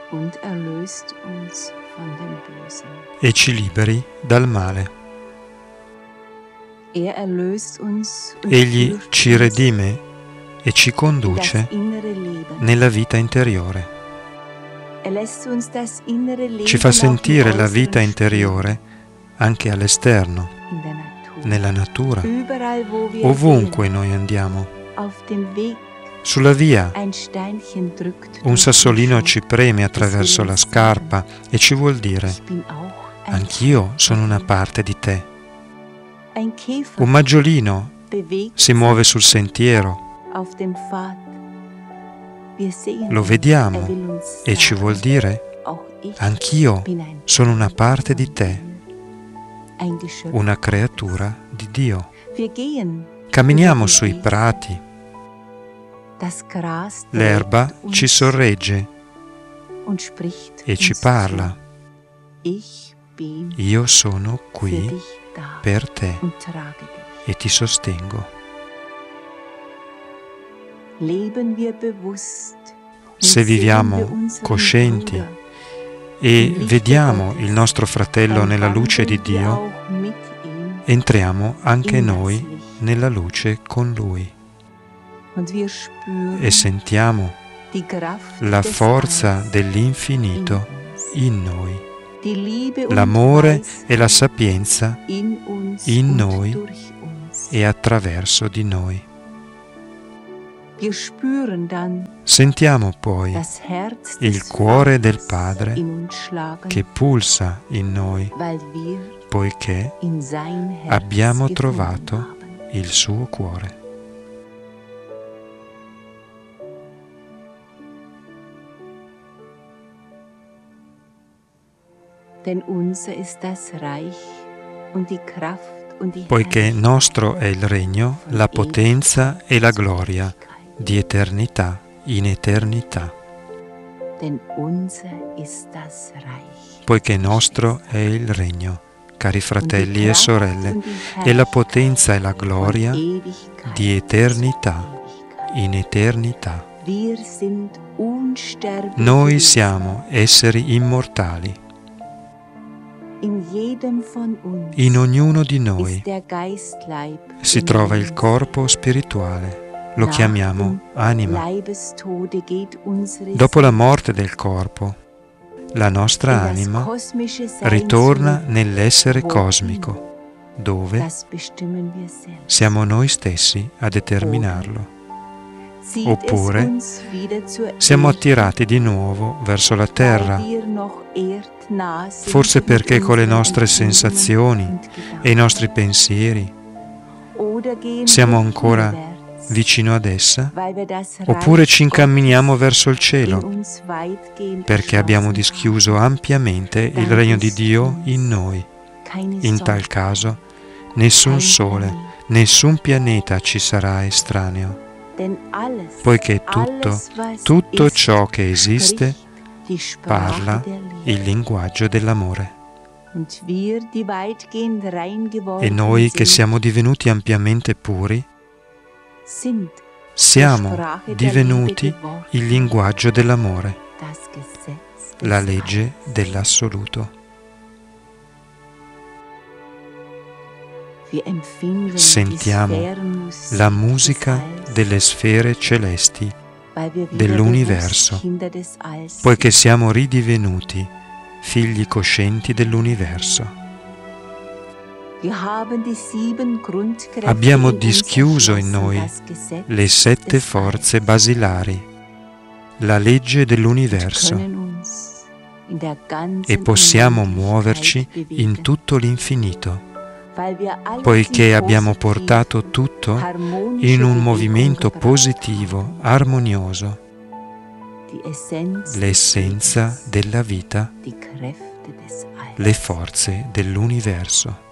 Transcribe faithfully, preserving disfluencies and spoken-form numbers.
e ci liberi dal male. Egli ci redime e ci conduce nella vita interiore. Ci fa sentire la vita interiore anche all'esterno, nella natura, ovunque noi andiamo. Sulla via, un sassolino ci preme attraverso la scarpa e ci vuol dire: anch'io sono una parte di te. Un maggiolino si muove sul sentiero. Lo vediamo e ci vuol dire: anch'io sono una parte di te, una creatura di Dio. Camminiamo sui prati. L'erba ci sorregge e ci parla: io sono qui per te e ti sostengo. Se viviamo coscienti e vediamo il nostro fratello nella luce di Dio, entriamo anche noi nella luce con Lui e sentiamo la forza dell'infinito in noi, l'amore e la sapienza in noi e attraverso di noi. Sentiamo poi il cuore del Padre che pulsa in noi, poiché abbiamo trovato il suo cuore. Poiché nostro è il regno, la potenza e la gloria di eternità in eternità. Poiché nostro è il regno, cari fratelli e sorelle, e la potenza e la gloria di eternità in eternità. Noi siamo esseri immortali. In ognuno di noi si trova il corpo spirituale. Lo chiamiamo anima. Dopo la morte del corpo, la nostra anima ritorna nell'essere cosmico, dove siamo noi stessi a determinarlo. Oppure siamo attirati di nuovo verso la terra, forse perché con le nostre sensazioni e i nostri pensieri siamo ancora vicino ad essa, oppure ci incamminiamo verso il cielo, perché abbiamo dischiuso ampiamente il regno di Dio in noi. In tal caso, nessun sole, nessun pianeta ci sarà estraneo, poiché tutto, tutto ciò che esiste parla il linguaggio dell'amore. E noi che siamo divenuti ampiamente puri, siamo divenuti il linguaggio dell'amore, la legge dell'assoluto. Sentiamo la musica delle sfere celesti dell'universo, poiché siamo ridivenuti figli coscienti dell'universo. Abbiamo dischiuso in noi le sette forze basilari, la legge dell'universo, e possiamo muoverci in tutto l'infinito, poiché abbiamo portato tutto in un movimento positivo, armonioso, l'essenza della vita, le forze dell'universo.